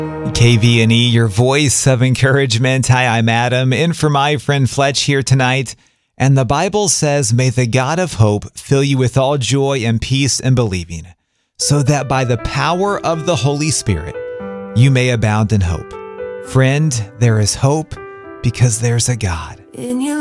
KVNE, your voice of encouragement. Hi, I'm Adam, in for my friend Fletch here tonight. And the Bible says, may the God of hope fill you with all joy and peace in believing, so that by the power of the Holy Spirit, you may abound in hope. Friend, there is hope because there's a God.